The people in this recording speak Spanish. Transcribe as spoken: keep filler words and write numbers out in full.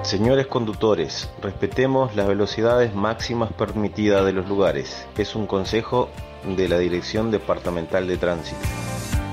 Señores conductores, respetemos las velocidades máximas permitidas de los lugares. Es un consejo de la Dirección Departamental de Tránsito.